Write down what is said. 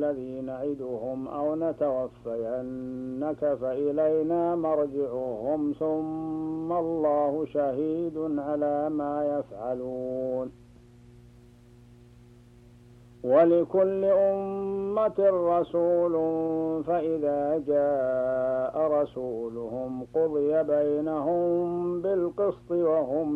الذي نعدهم أو نتوفينك فإلينا مرجعهم ثم الله شهيد على ما يفعلون. ولكل أمة رسول فإذا جاء رسولهم قضي بينهم بالقسط وهم